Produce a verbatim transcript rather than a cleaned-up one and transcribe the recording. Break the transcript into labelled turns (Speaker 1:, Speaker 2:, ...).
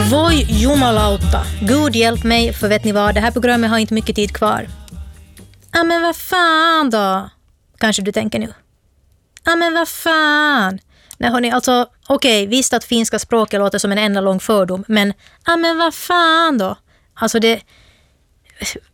Speaker 1: Voi jumalauta, Gud hjälp mig, för vet ni vad, det här programmet har inte mycket tid kvar. Ja men vad fan då? Kanske du tänker nu. Ja men vad fan? Nej hörni, alltså okej, okay, visst att finska språket låter som en enda lång fördom, men ja men vad fan då? Alltså det,